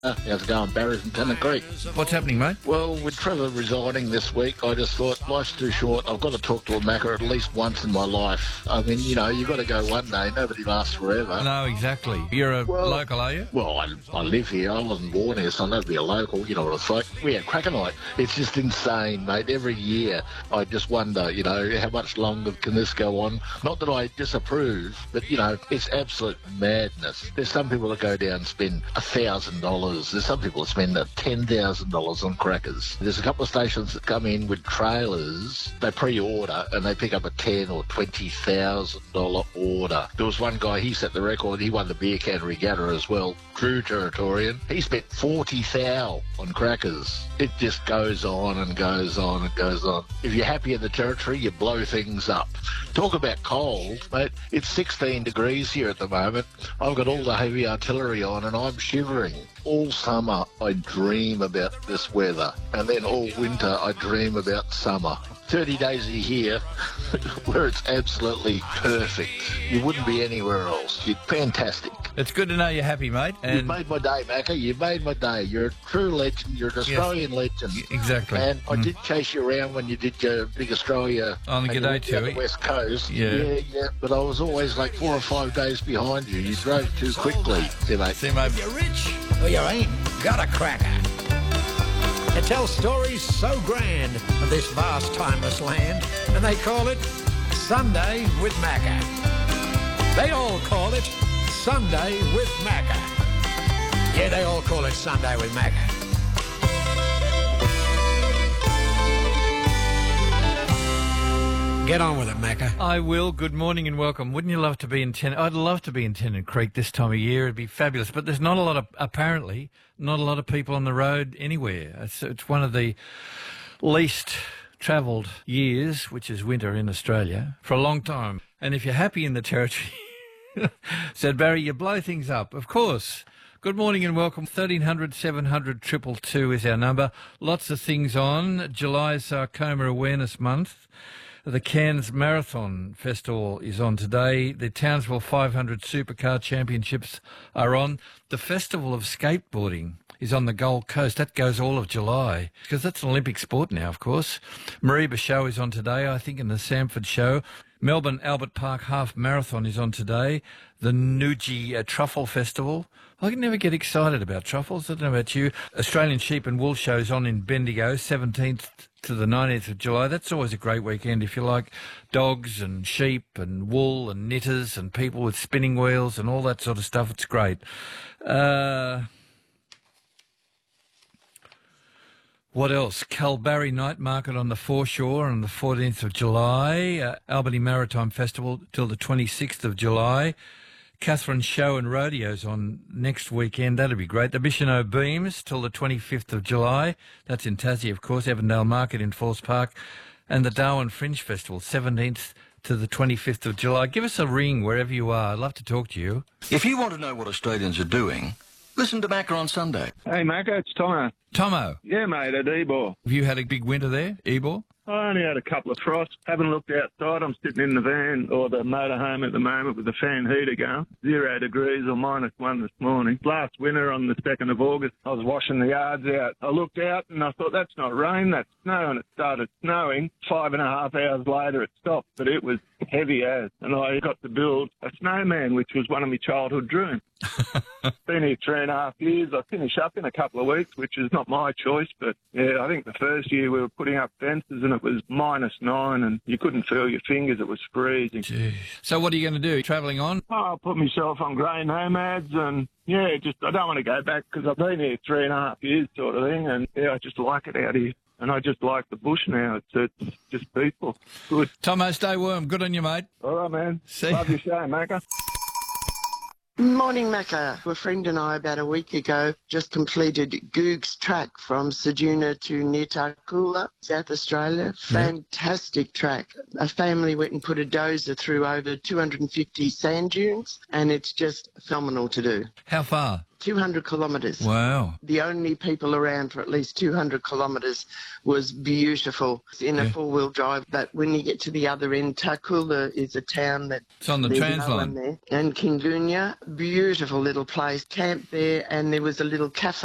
How's it going, Barry from Tennant Creek? What's happening, mate? Well, with Trevor resigning this week, I just thought life's too short. I've got to talk to a Macca at least once in my life. I mean, you know, you've got to go one day. Nobody lasts forever. No, exactly. You're a local, are you? Well, I live here. I wasn't born here, so I know to be a local. You know what it's like. We had Cracker Night. It's just insane, mate. Every year, I just wonder, you know, how much longer can this go on? Not that I disapprove, but, you know, it's absolute madness. There's some people that go down and spend $1,000. There's some people that spend $10,000 on crackers. There's a couple of stations that come in with trailers. They pre-order and they pick up a $10,000 or $20,000 order. There was one guy, he set the record. He won the beer can regatta as well. True Territorian. He spent $40,000 on crackers. It just goes on and goes on and goes on. If you're happy in the Territory, you blow things up. Talk about cold, mate. It's 16 degrees here at the moment. I've got all the heavy artillery on and I'm shivering. All summer, I dream about this weather. And then all winter, I dream about summer. 30 days a year where it's absolutely perfect. You wouldn't be anywhere else. You're fantastic. It's good to know you're happy, mate. And You've made my day, Macca. You've made my day. You're a true legend. You're an Australian legend. Exactly. And I did chase you around when you did your Big Australia On the and G'day you were Tour. on the West Coast. Yeah. Yeah. But I was always like 4 or 5 days behind you. You drove too quickly. See, mate. see, mate. You're rich or you ain't got a cracker. It tells stories so grand of this vast, timeless land, and they call it Sunday with Macca. They all call it Sunday with Macca. Yeah, they all call it Sunday with Macca. Get on with it, Macca. I will. Good morning and welcome. Wouldn't you love to be in Tennant? I'd love to be in Tennant Creek this time of year. It'd be fabulous. But there's not a lot of, apparently, not a lot of people on the road anywhere. It's one of the least travelled years, which is winter in Australia, for a long time. And if you're happy in the Territory, said Barry, you blow things up. Of course. Good morning and welcome. 1300 700 222 is our number. Lots of things on. July is Sarcoma Awareness Month. The Cairns Marathon Festival is on today. The Townsville 500 Supercar Championships are on. The Festival of Skateboarding is on the Gold Coast. That goes all of July because that's an Olympic sport now, of course. Mareeba Show is on today, I think, in the Samford Show. Melbourne Albert Park Half Marathon is on today. The Nudgee Truffle Festival. I can never get excited about truffles. I don't know about you. Australian Sheep and Wool Show is on in Bendigo, 17th to the 19th of July. That's always a great weekend if you like dogs and sheep and wool and knitters and people with spinning wheels and all that sort of stuff. It's great. What else? Kalbarri Night Market on the Foreshore on the 14th of July. Albany Maritime Festival till the 26th of July. Catherine Show and Rodeos on next weekend. That'll be great. The Bicheno Beams till the 25th of July. That's in Tassie, of course. Avondale Market in Falls Park. And the Darwin Fringe Festival, 17th to the 25th of July. Give us a ring wherever you are. I'd love to talk to you. If you want to know what Australians are doing, listen to Macca on Sunday. Hey, Macca, it's Tomo. Tomo, Yeah, mate, at Ebor. have you had a big winter there, Ebor? I only had a couple of frosts. Haven't looked outside. I'm sitting in the van or the motorhome at the moment with the fan heater going. 0 degrees or -1 this morning. Last winter on the 2nd of August, I was washing the yards out. I looked out and I thought, that's not rain, that's snow. And it started snowing. 5.5 hours later, it stopped, but it was heavy as. And I got to build a snowman, which was one of my childhood dreams. Been here 3.5 years. I finish up in a couple of weeks, which is not my choice. But, yeah, I think the first year we were putting up fences and it was -9 and you couldn't feel your fingers. It was freezing. Jeez. So what are you going to do? Travelling on? Oh, I put myself on grey nomads and, yeah, just I don't want to go back because I've been here 3.5 years sort of thing. And, yeah, I just like it out here. And I just like the bush now. It's just peaceful. Good. Tomo, stay warm. Good on you, mate. All right, man. See Love your show, Macca. Morning, Macca. A friend and I, about a week ago, just completed Goog's track from Ceduna to near Tarcoola, South Australia. Fantastic track. A family went and put a dozer through over 250 sand dunes, and it's just phenomenal to do. How far? 200 kilometres. Wow. The only people around for at least 200 kilometres was beautiful. It's in a four-wheel drive, but when you get to the other end, Tarcoola is a town that... It's on the there's Trans no line. one there. And Kingunya, beautiful little place. Camped there, and there was a little cafe